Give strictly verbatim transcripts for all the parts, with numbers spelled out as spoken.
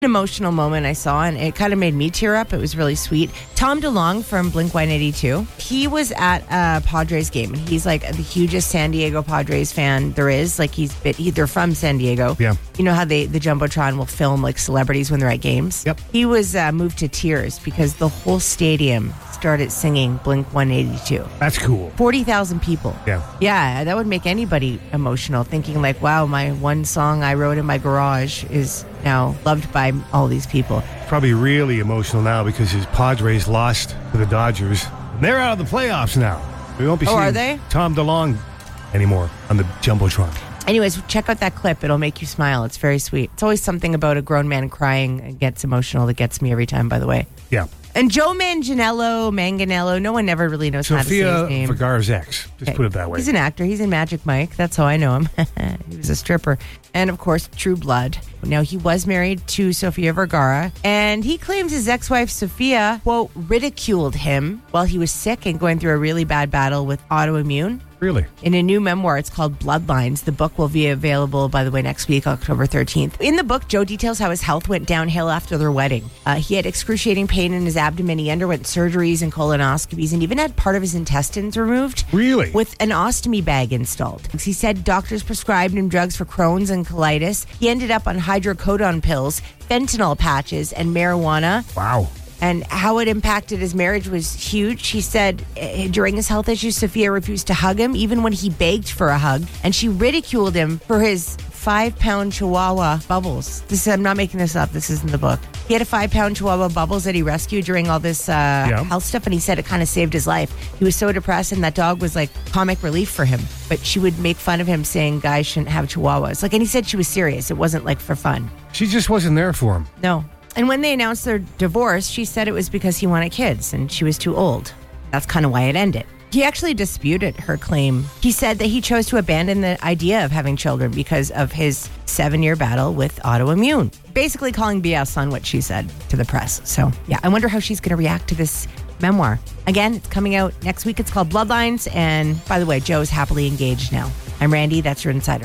emotional moment I saw, and it kind of made me tear up. It was really sweet. Tom DeLonge from Blink one eighty-two, he was at a Padres game, and he's like the hugest San Diego Padres fan there is. Like he's bit, he, they're from San Diego. Yeah. You know how they the Jumbotron will film like celebrities when they're at games? Yep. He was uh, moved to tears because the whole stadium started singing Blink one eighty-two. That's cool. forty thousand people. Yeah. Yeah, that would make anybody emotional, thinking like, wow, my one song I wrote in my garage is now loved by all these people. Probably really emotional now because his Padres lost to the Dodgers. And they're out of the playoffs now. We won't be Oh, seeing are they? Tom DeLonge anymore on the Jumbotron. Anyways, check out that clip. It'll make you smile. It's very sweet. It's always something about a grown man crying and gets emotional that gets me every time, by the way. Yeah. And Joe Manganiello, Manganiello, no one ever really knows how to say Sofia his name. Vergara's ex. Just Okay. put it that way. He's an actor. He's in Magic Mike. That's how I know him. He was a stripper. And, of course, True Blood. Now, he was married to Sofia Vergara, and he claims his ex-wife, Sofia, quote, ridiculed him while he was sick and going through a really bad battle with autoimmune. Really? In a new memoir, it's called Bloodlines. The book will be available, by the way, next week, October thirteenth. In the book, Joe details how his health went downhill after their wedding. Uh, he had excruciating pain in his abdomen. He underwent surgeries and colonoscopies and even had part of his intestines removed. Really? With an ostomy bag installed. He said doctors prescribed him drugs for Crohn's and colitis. He ended up on hydrocodone pills, fentanyl patches, and marijuana. Wow. And how it impacted his marriage was huge. She said uh, during his health issues, Sofia refused to hug him, even when he begged for a hug. And she ridiculed him for his five-pound Chihuahua Bubbles. This is, I'm not making this up. This is in the book. He had a five-pound Chihuahua Bubbles that he rescued during all this uh, Yeah. health stuff, and he said it kind of saved his life. He was so depressed, and that dog was like comic relief for him. But she would make fun of him, saying guys shouldn't have Chihuahuas. Like, and he said she was serious. It wasn't like for fun. She just wasn't there for him. No. And when they announced their divorce, she said it was because he wanted kids and she was too old. That's kind of why it ended. He actually disputed her claim. He said that he chose to abandon the idea of having children because of his seven-year battle with autoimmune. Basically calling B S on what she said to the press. So, yeah, I wonder how she's going to react to this memoir. Again, it's coming out next week. It's called Bloodlines. And by the way, Joe's happily engaged now. I'm Randy. That's your insider.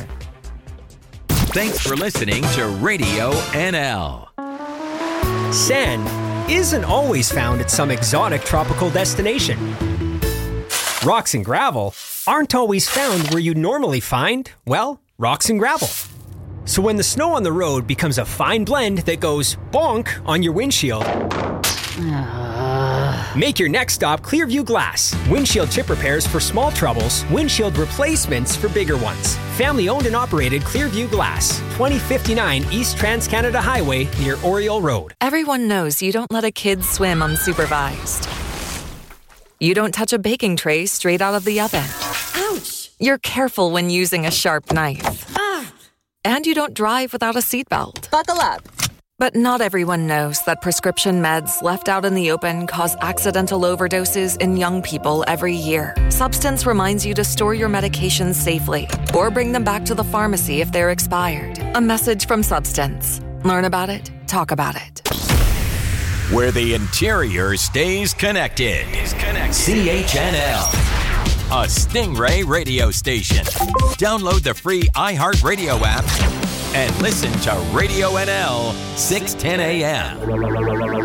Thanks for listening to Radio N L. Sand isn't always found at some exotic tropical destination. Rocks and gravel aren't always found where you'd normally find, well, rocks and gravel. So when the snow on the road becomes a fine blend that goes bonk on your windshield, make your next stop Clearview Glass. Windshield chip repairs for small troubles, windshield replacements for bigger ones. Family owned and operated Clearview Glass, twenty fifty-nine East Trans-Canada Highway near Oriole Road. Everyone knows you don't let a kid swim unsupervised. You don't touch a baking tray straight out of the oven. Ouch! You're careful when using a sharp knife. Ah! And you don't drive without a seatbelt. Buckle up. But not everyone knows that prescription meds left out in the open cause accidental overdoses in young people every year. Substance reminds you to store your medications safely or bring them back to the pharmacy if they're expired. A message from Substance. Learn about it, talk about it. Where the interior stays connected. Is connected. C H N L. A Stingray radio station. Download the free iHeartRadio app and listen to Radio N L six ten a.m.